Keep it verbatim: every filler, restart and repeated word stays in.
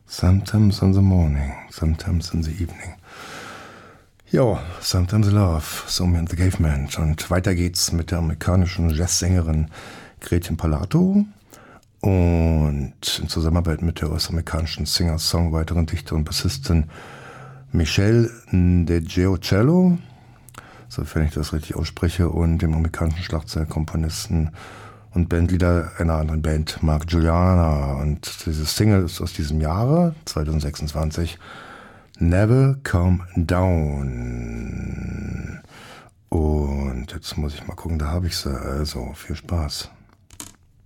Sometimes in the morning, sometimes in the evening. Ja, Sometimes Love, Something and the Caveman. Und weiter geht's mit der amerikanischen Jazzsängerin Gretchen Parlato und in Zusammenarbeit mit der US-amerikanischen Singer, Songwriterin, Dichterin und Bassistin Michelle DeGiocello, sofern ich das richtig ausspreche, und dem amerikanischen Schlagzeugkomponisten und Bandleader einer anderen Band, Mark Juliana. Und diese Single ist aus diesem Jahre, zwanzig sechsundzwanzig, Never Come Down. Und jetzt muss ich mal gucken, da habe ich sie. Also, viel Spaß.